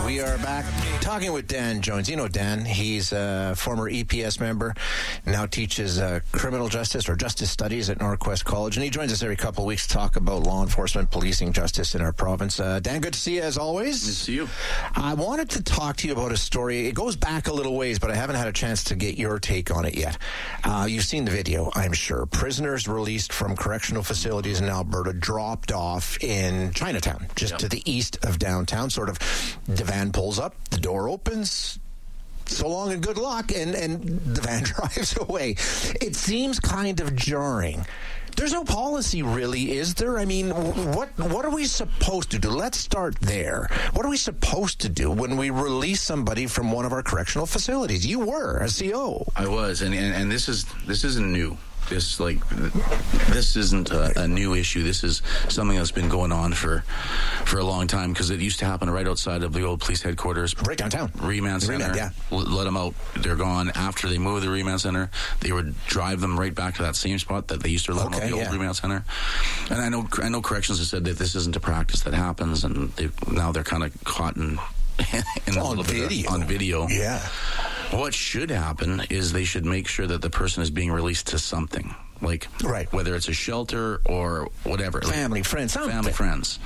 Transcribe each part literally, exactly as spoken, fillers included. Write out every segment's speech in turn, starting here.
We are back talking with Dan Jones. You know Dan. He's a former E P S member, now teaches uh, criminal justice or justice studies at Norquest College, and he joins us every couple of weeks to talk about law enforcement, policing, justice in our province. Uh, Dan, good to see you as always. Good to see you. I wanted to talk to you about a story. It goes back a little ways, but I haven't had a chance to get your take on it yet. Uh, you've seen the video, I'm sure. Prisoners released from correctional facilities in Alberta dropped off in Chinatown, just yep. to the east of downtown, sort of. The van pulls up, the door opens, so long and good luck, and, and the van drives away. It seems kind of jarring. There's no policy, really, is there? I mean, what what are we supposed to do? Let's start there. What are we supposed to do when we release somebody from one of our correctional facilities? You were a C O. I was, and, and, and this is this isn't new. This like this isn't a, a new issue. This is something that's been going on for for a long time, because it used to happen right outside of the old police headquarters, right downtown. Remand Center. Remand, yeah. Let them out. They're gone. After they move the Remand Center, they would drive them right back to that same spot that they used to let okay, them out, the yeah. old Remand Center. And I know I know corrections have said that this isn't a practice that happens, and they, now they're kind of caught in, in a on little video. bit of, on video. Yeah. What should happen is they should make sure that the person is being released to something. Like, right. whether it's a shelter or whatever. Family, like, friends, something. Family, friends.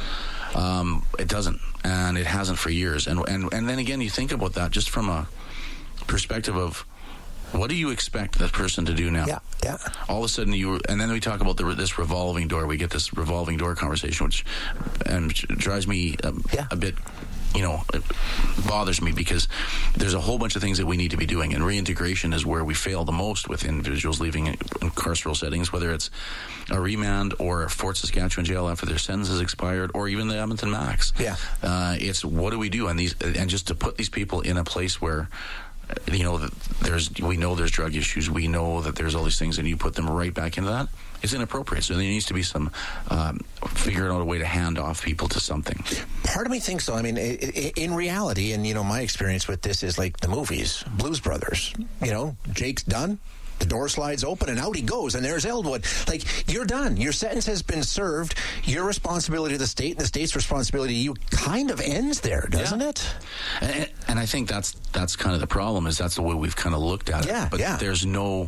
Um, it doesn't, and it hasn't for years. And, and and then again, you think about that just from a perspective of, what do you expect that person to do now? Yeah, yeah. All of a sudden, you and then we talk about the, this revolving door. We get this revolving door conversation, which um, drives me a, yeah. a bit... you know, it bothers me, because there's a whole bunch of things that we need to be doing, and reintegration is where we fail the most with individuals leaving in carceral settings, whether it's a remand or a Fort Saskatchewan jail after their sentence has expired, or even the Edmonton Max. Yeah. Uh, it's what do we do? And these, and just to put these people in a place where, you know, there's, we know there's drug issues, we know that there's all these things, and you put them right back into that, it's inappropriate. So there needs to be some um, figuring out a way to hand off people to something. Part of me thinks so. I mean, in reality, and you know, my experience with this is like the movies, Blues Brothers. You know, Jake's done. The door slides open and out he goes, and there's Eldwood. Like, you're done. Your sentence has been served. Your responsibility to the state and the state's responsibility to you kind of ends there, doesn't yeah. it? And, and I think that's that's kind of the problem, is that's the way we've kind of looked at yeah, it. But yeah. there's no...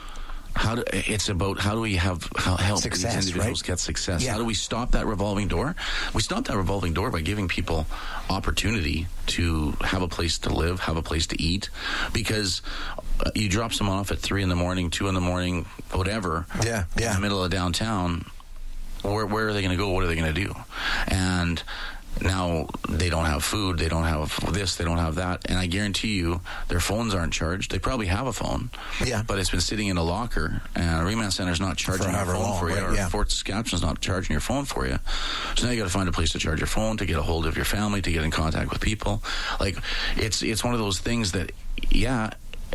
How do, it's about how do we have how help success, these individuals right? get success? Yeah. How do we stop that revolving door? We stop that revolving door by giving people opportunity to have a place to live, have a place to eat, because uh, you drop someone off at three in the morning, two in the morning, whatever, yeah, yeah. in the middle of downtown. Where where are they going to go? What are they going to do? And now they don't have food, they don't have this, they don't have that, and I guarantee you their phones aren't charged. They probably have a phone, yeah, but it's been sitting in a locker, and a remand center's not charging your phone long, for you, right, or yeah. Fort Saskatchewan's not charging your phone for you. So now you got to find a place to charge your phone, to get a hold of your family, to get in contact with people. Like, it's it's one of those things that, yeah,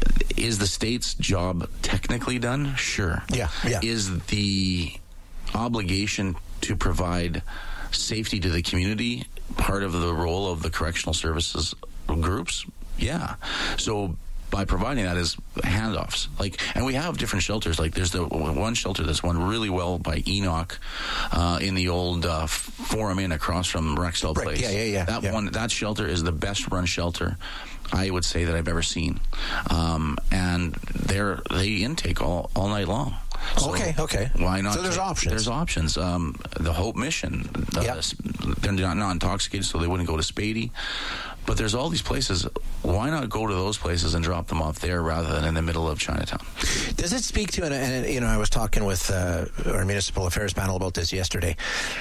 is the state's job technically done? Sure. Yeah, yeah. Is the obligation to provide safety to the community part of the role of the correctional services groups? Yeah. So by providing that is handoffs. Like, and we have different shelters. Like, there's the one shelter that's run really well by Enoch uh, in the old uh, Forum Inn across from Rexall right. Place. Yeah, yeah, yeah. That yeah. one, that shelter is the best run shelter I would say that I've ever seen. Um, and they're they intake all all night long. So okay, okay. Why not? So there's take, options. There's options. Um, the Hope Mission, uh, yep. they're not, not intoxicated, so they wouldn't go to Spady. But there's all these places. Why not go to those places and drop them off there rather than in the middle of Chinatown? Does it speak to, and, and you know, I was talking with uh, our municipal affairs panel about this yesterday.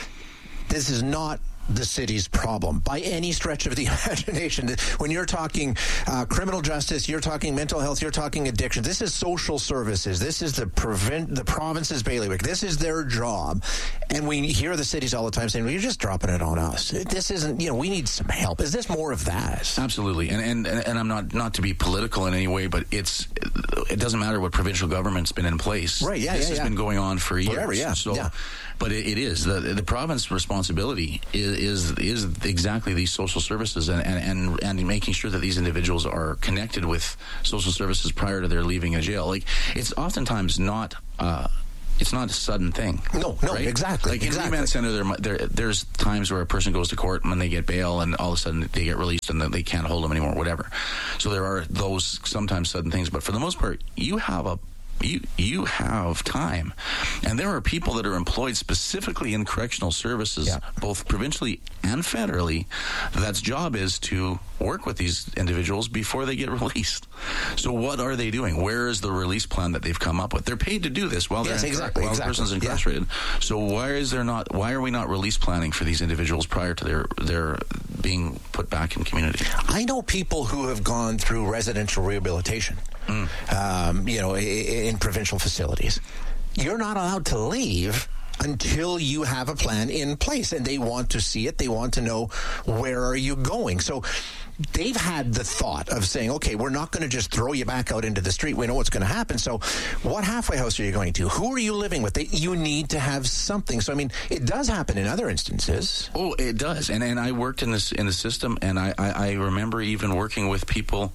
This is not the city's problem by any stretch of the imagination. When you're talking uh, criminal justice, you're talking mental health, you're talking addiction. This is social services. This is the prevent the province's bailiwick. This is their job. And we hear the cities all the time saying, well, you're just dropping it on us. This isn't, you know, we need some help. Is this more of that? Absolutely. And and, and I'm not, not to be political in any way, but it's it doesn't matter what provincial government's been in place. Right, yeah, This yeah, has yeah. been going on for years. Forever, yeah. So, yeah. But it, it is. The, the province's responsibility is, is is exactly these social services and, and, and, and making sure that these individuals are connected with social services prior to their leaving a jail. Like, it's oftentimes not... Uh, it's not a sudden thing. No, no, right? exactly. Like in exactly. remand center, there, there, there's times where a person goes to court and they get bail, and all of a sudden they get released and they can't hold them anymore, whatever. So there are those sometimes sudden things, but for the most part, you have a You you have time, and there are people that are employed specifically in correctional services, yeah. both provincially and federally, that's job is to work with these individuals before they get released. So what are they doing? Where is the release plan that they've come up with? They're paid to do this while yes, they're exactly, while exactly. the person's incarcerated. Yeah. So why is there not? Why are we not release planning for these individuals prior to their their being put back in community? I know people who have gone through residential rehabilitation. Mm. Um, you know, in provincial facilities. You're not allowed to leave until you have a plan in place, and they want to see it. They want to know, where are you going? So they've had the thought of saying, okay, we're not going to just throw you back out into the street. We know what's going to happen. So what halfway house are you going to? Who are you living with? They, you need to have something. So, I mean, it does happen in other instances. Oh, it does. And and I worked in this in the system, and I, I, I remember even working with people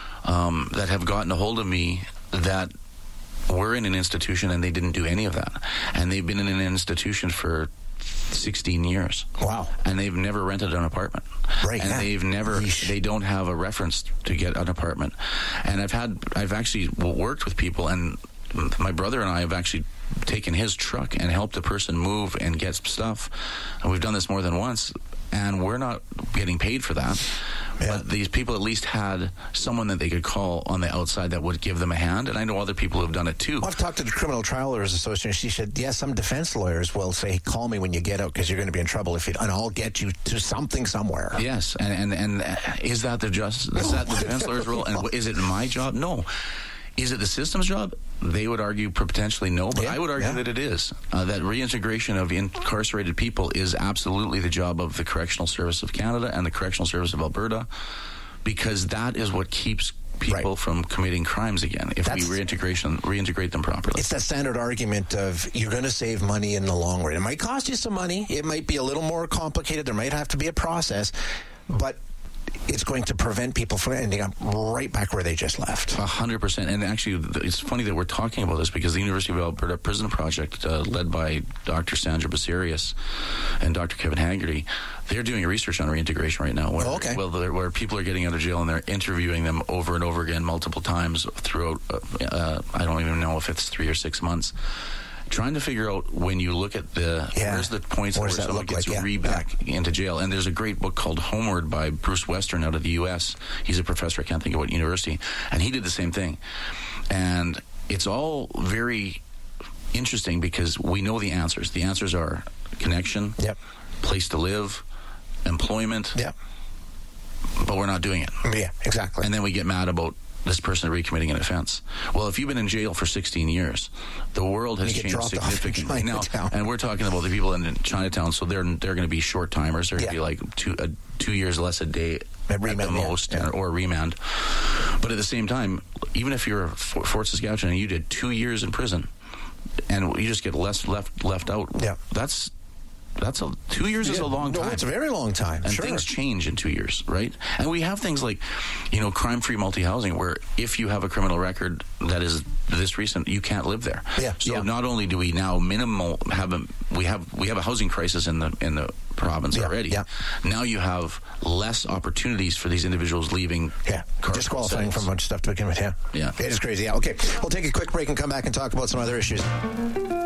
um, that have gotten a hold of me that were in an institution and they didn't do any of that. And they've been in an institution for sixteen years. Wow. And they've never rented an apartment. Right. And yeah. they've never, Yeesh. they don't have a reference to get an apartment. And I've had, I've actually worked with people, and my brother and I have actually taken his truck and helped a person move and get stuff. And we've done this more than once, and we're not getting paid for that. Yeah. But these people at least had someone that they could call on the outside that would give them a hand, and I know other people who have done it too. Well, I've talked to the Criminal Trial Lawyers Association. She said, yes, yeah, some defense lawyers will say, call me when you get out because you're going to be in trouble, if you, and I'll get you to something somewhere. Yes, and and, and is that the just is that the defense lawyer's role? And is it my job? No. Is it the system's job? They would argue potentially no, but yeah, I would argue yeah. that it is. Uh, that reintegration of incarcerated people is absolutely the job of the Correctional Service of Canada and the Correctional Service of Alberta, because that is what keeps people right. from committing crimes again, if That's, we reintegration reintegrate them properly. It's that standard argument of you're going to save money in the long run. It might cost you some money. It might be a little more complicated. There might have to be a process, but it's going to prevent people from ending up right back where they just left. A hundred percent. And actually, it's funny that we're talking about this, because the University of Alberta Prison Project, uh, led by Doctor Sandra Basarius and Doctor Kevin Haggerty, they're doing research on reintegration right now. Where, oh, okay. Well, where people are getting out of jail and they're interviewing them over and over again, multiple times throughout. Uh, uh, I don't even know if it's three or six months. Trying to figure out, when you look at the yeah. where's the points where someone gets like? yeah. re back yeah. into jail. And there's a great book called Homeward by Bruce Western out of the U S. He's a professor, I can't think of what university, and he did the same thing. And it's all very interesting because we know the answers. The answers are connection, yep. place to live, employment, yep. but we're not doing it. Yeah, exactly. And then we get mad about this person recommitting an offense. Well, if you've been in jail for sixteen years, the world has changed significantly now, and we're talking about the people in Chinatown. So they're they're going to be short timers. They're going to yeah. be like two uh, two years less a day at, at the most, yeah. or, or remand. But at the same time, even if you're Fort Saskatchewan and you did two years in prison, and you just get less left left out, yeah. that's. That's a two years yeah, is a long time. No, it's a very long time. And sure. things change in two years, right? And we have things like, you know, crime-free multi-housing, where if you have a criminal record that is this recent, you can't live there. Yeah. So yeah. not only do we now minimal have a we have we have a housing crisis in the in the province yeah, already. Yeah. Now you have less opportunities for these individuals leaving. Yeah. Disqualifying from a bunch of stuff to begin with. Yeah. Yeah. It is crazy. Yeah. Okay. We'll take a quick break and come back and talk about some other issues.